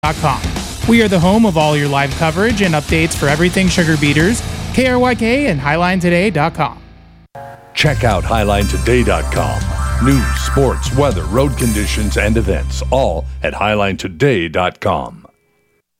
We are the home of all your live coverage and updates for everything Sugar Beaters, KRYK, and HighlineToday.com. Check out HighlineToday.com. News, sports, weather, road conditions, and events, all at HighlineToday.com.